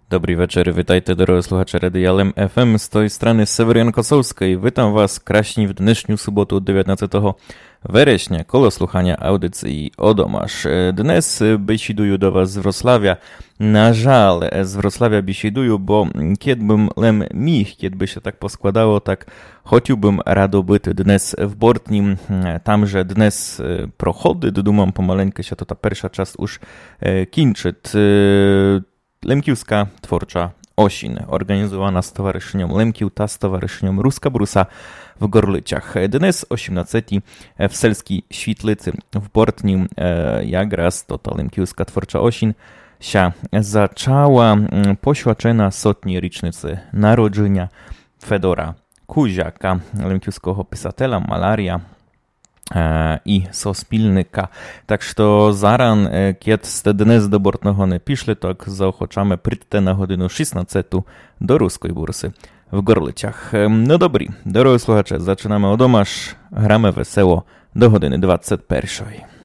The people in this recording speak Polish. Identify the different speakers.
Speaker 1: Dobry wieczór, witajcie drodzy słuchacze Radia LEM FM, z tej strony Sewerian Kosowskiej. Witam was kraśni w dnešniu sobotu 19 września, koło słuchania audycji Odomasz. Dnes besiduję do was z Wrocławia. Na żal z Wrocławia besiduję, bo kiedbym lem mich, kiedby się tak poskładało, tak chciałbym rado być dnes w Bortnim, tamże dnes prochody, dumam pomaleńkę się to ta pierwsza czas już kończyć. Lemkiewska Tworcza Osin, organizowana z Stowarzyszeniem Lemkiw, ta Stowarzyszeniem Ruska Brusa w Gorlyciach. Dnes 18 w Selskiej Świetlicy w Bortnim, jak raz to ta Lemkiewska Tworcza Osin się zaczęła poświęcona sotni rocznicy narodzenia Fedora Kuziaka, lemkiewskiego pisatela, malaria i sospilnika. Tak što zaran, kiedy ste dnes do Bortnoho ne piszli, tak zaochoczamy prytte na godinu 16 do Ruskiej Bursy w Gorlyciach. No dobry, drodzy słuchacze, zaczynamy Odomasz, gramy wesoło do godziny 21.